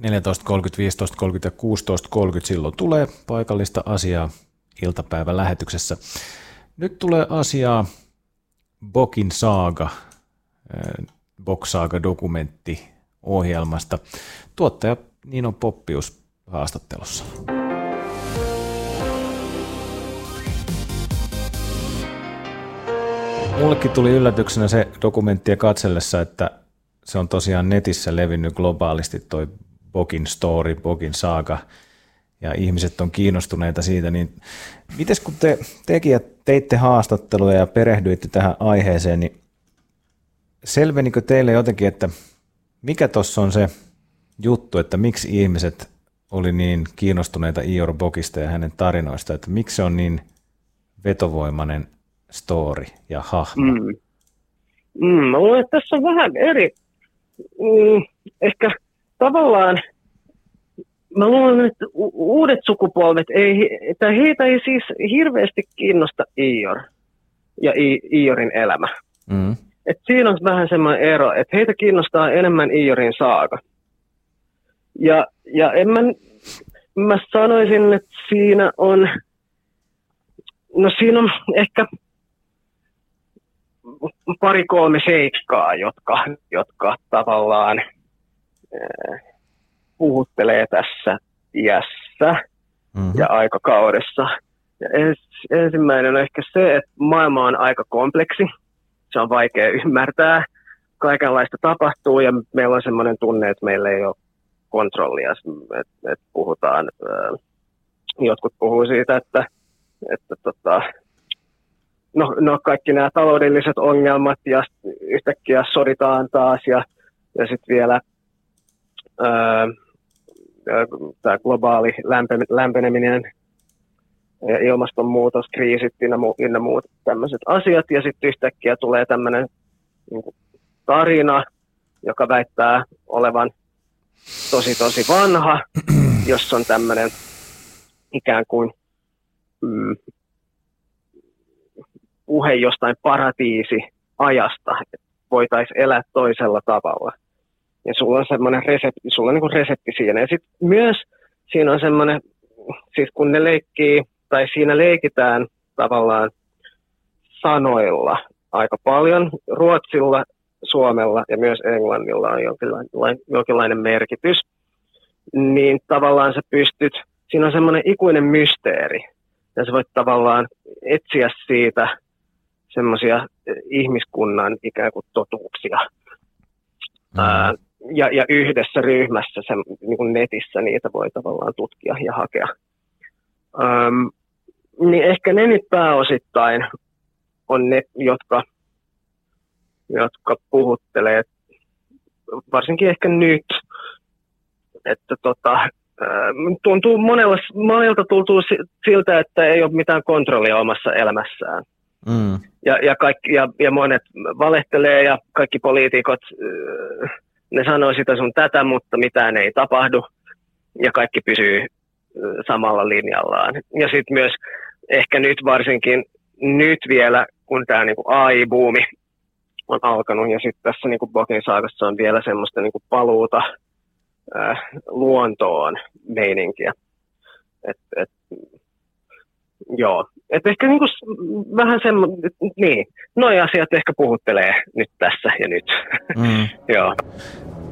14.30, 15.30 ja 16.30 silloin tulee paikallista asiaa iltapäivän lähetyksessä. Nyt tulee asiaa Bokin saaga, Bok Saaga-dokumentti ohjelmasta. Tuottaja Nino Poppius haastattelussa. Mullekin tuli yllätyksenä se dokumenttia katsellessa, että se on tosiaan netissä levinnyt globaalisti toi Bokin story, Bokin saaga, ja ihmiset on kiinnostuneita siitä, niin mites kun te tekijät teitte haastatteluja ja perehdyitte tähän aiheeseen, niin selvenikö teille jotenkin, että mikä tuossa on se juttu, että miksi ihmiset oli niin kiinnostuneita Ior Bokista ja hänen tarinoista, että miksi se on niin vetovoimainen story ja hahmo? Mä luulen, että tässä on vähän eri, ehkä tavallaan, mä luulen, että uudet sukupolvet, heitä ei siis hirveästi kiinnosta Ior ja Iorin elämä. Et siinä on vähän semmoinen ero, että heitä kiinnostaa enemmän Iorin saaga. Ja mä sanoisin, että siinä on ehkä 2-3 seikkaa, jotka tavallaan puhuttelee tässä iässä ja aikakaudessa. Ja ensimmäinen on ehkä se, että maailma on aika kompleksi. Se on vaikea ymmärtää. Kaikenlaista tapahtuu ja meillä on semmoinen tunne, että meillä ei ole kontrollia. Että puhutaan, jotkut puhuu siitä, että kaikki nämä taloudelliset ongelmat ja yhtäkkiä soditaan taas ja sitten vielä tämä globaali lämpeneminen ja ilmastonmuutos, kriisit ynnä muut tämmöiset asiat. Ja sitten yhtäkkiä tulee tämmöinen tarina, joka väittää olevan tosi vanha, jossa on tämmöinen ikään kuin puhe jostain paratiisiajasta, että voitaisiin elää toisella tavalla. Ja sulla on semmoinen resepti siinä. Ja sitten myös siinä on semmoinen, siis kun ne siinä leikitään tavallaan sanoilla aika paljon. Ruotsilla, Suomella ja myös Englannilla on jonkinlainen merkitys. Niin tavallaan sä siinä on semmoinen ikuinen mysteeri. Ja sä voit tavallaan etsiä siitä semmoisia ihmiskunnan ikään kuin totuuksia. Ja yhdessä ryhmässä niin kuin netissä niitä voi tavallaan tutkia ja hakea. Niin ehkä ne nyt pääosittain on ne, jotka puhuttelee, varsinkin ehkä nyt, että tuntuu monelta tuntuu siltä, että ei ole mitään kontrollia omassa elämässään. Ja monet valehtelee ja kaikki poliitikot, ne sanoo sitä sun tätä, mutta mitään ei tapahdu ja kaikki pysyy samalla linjallaan. Ja sitten myös ehkä nyt varsinkin vielä, kun tämä niinku AI-buumi on alkanut ja sitten tässä niinku Bokin saagassa on vielä semmoista niinku paluuta luontoon meininkiä. Joo, että ehkä niinku vähän noi asiat ehkä puhuttelee nyt tässä ja nyt. Joo.